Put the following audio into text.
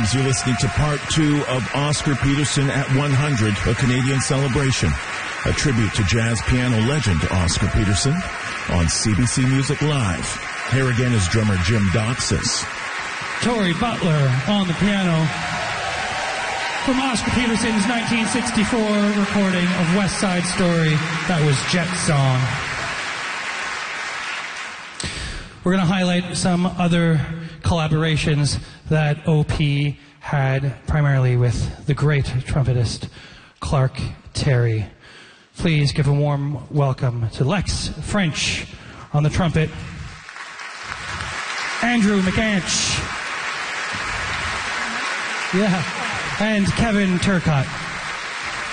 friends, you're listening to part 2 of Oscar Peterson at 100, a Canadian celebration, a tribute to jazz piano legend Oscar Peterson on CBC Music Live. Here again is drummer Jim Doxas. Torrey Butler on the piano from Oscar Peterson's 1964 recording of West Side Story. That was Jet Song. We're going to highlight some other collaborations that OP had primarily with the great trumpetist Clark Terry. Please give a warm welcome to Lex French on the trumpet, Andrew McAnch, and Kevin Turcotte.